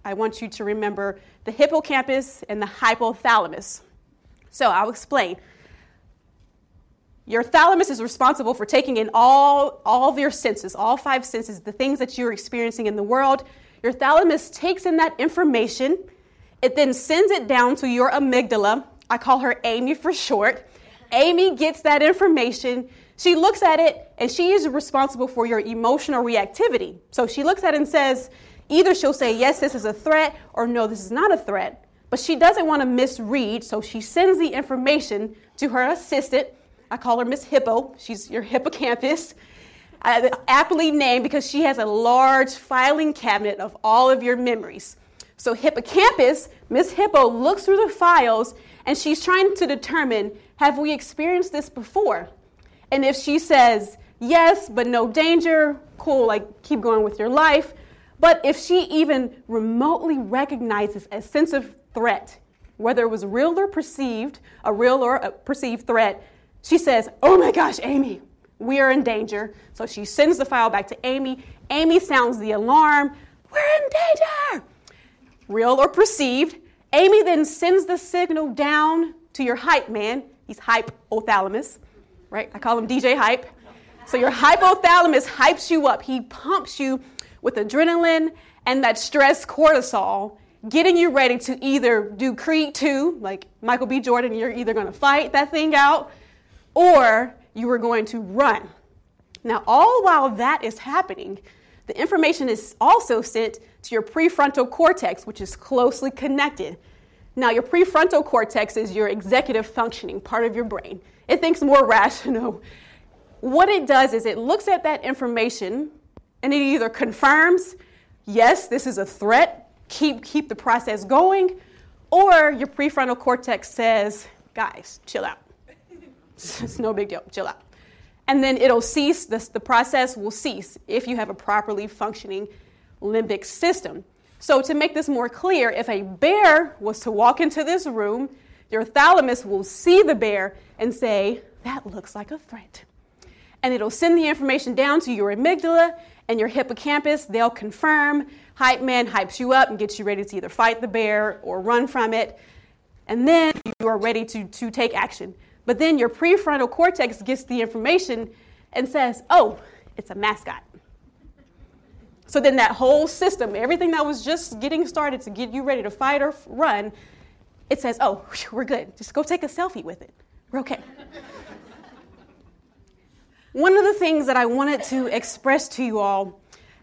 I want you to remember the hippocampus and the hypothalamus. So I'll explain. Your thalamus is responsible for taking in all of your senses, all 5 senses, the things that you're experiencing in the world. Your thalamus takes in that information. It then sends it down to your amygdala. I call her Amy for short. Amy gets that information. She looks at it, and she is responsible for your emotional reactivity. So she looks at it and says, either she'll say, yes, this is a threat, or no, this is not a threat. But she doesn't want to misread, so she sends the information to her assistant. I call her Miss Hippo. She's your hippocampus. Aptly named because she has a large filing cabinet of all of your memories. So hippocampus, Miss Hippo looks through the files, and she's trying to determine, have we experienced this before? And if she says, yes, but no danger, cool, like keep going with your life. But if she even remotely recognizes a sense of threat, whether it was real or perceived, a real or a perceived threat, she says, oh my gosh, Amy, we are in danger. So she sends the file back to Amy. Amy sounds the alarm. We're in danger. Real or perceived. Amy then sends the signal down to your hype man. He's hypothalamus, right? I call him DJ Hype. So your hypothalamus hypes you up. He pumps you with adrenaline and that stress cortisol, getting you ready to either do Creed 2, like Michael B. Jordan, you're either going to fight that thing out, or you are going to run. Now, all while that is happening, the information is also sent to your prefrontal cortex, which is closely connected. Now, your prefrontal cortex is your executive functioning part of your brain. It thinks more rational. What it does is it looks at that information and it either confirms, yes, this is a threat, keep the process going, or your prefrontal cortex says, guys, chill out. It's no big deal, chill out. And then it'll cease, the process will cease if you have a properly functioning limbic system. So to make this more clear, if a bear was to walk into this room, your thalamus will see the bear and say, that looks like a threat. And it'll send the information down to your amygdala and your hippocampus. They'll confirm. Hype man hypes you up and gets you ready to either fight the bear or run from it. And then you are ready to take action. But then your prefrontal cortex gets the information and says, oh, it's a mascot. So then that whole system, everything that was just getting started to get you ready to fight or run, it says, oh, we're good. Just go take a selfie with it. We're okay. One of the things that I wanted to express to you all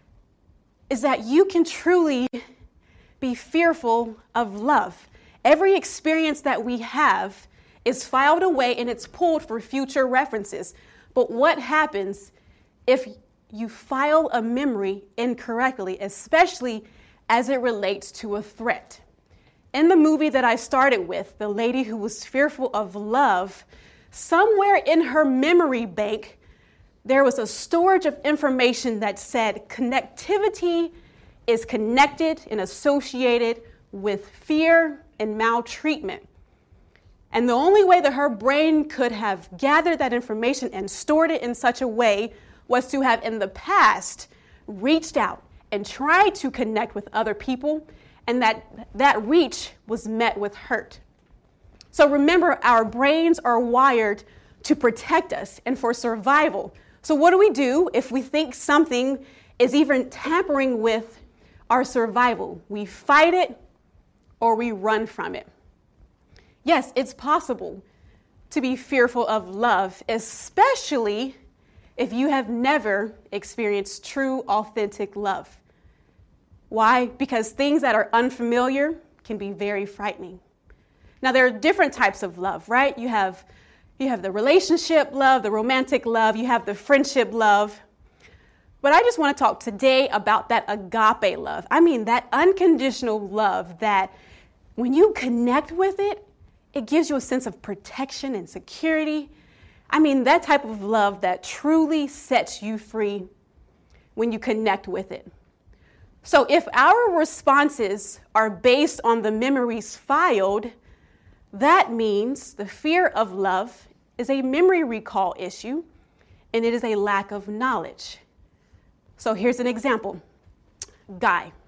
is that you can truly be fearful of love. Every experience that we have is filed away and it's pulled for future references. But what happens if you file a memory incorrectly, especially as it relates to a threat? In the movie that I started with, the lady who was fearful of love, somewhere in her memory bank, there was a storage of information that said connectivity is connected and associated with fear and maltreatment. And the only way that her brain could have gathered that information and stored it in such a way was to have in the past reached out and tried to connect with other people, and that reach was met with hurt. So remember, our brains are wired to protect us and for survival. So what do we do if we think something is even tampering with our survival? We fight it or we run from it. Yes, it's possible to be fearful of love, especially if you have never experienced true, authentic love. Why? Because things that are unfamiliar can be very frightening. Now, there are different types of love, right? You have the relationship love, the romantic love, you have the friendship love. But I just want to talk today about that agape love. I mean, that unconditional love that when you connect with it, it gives you a sense of protection and security. I mean, that type of love that truly sets you free when you connect with it. So if our responses are based on the memories filed, that means the fear of love is a memory recall issue, and it is a lack of knowledge. So here's an example. Guy.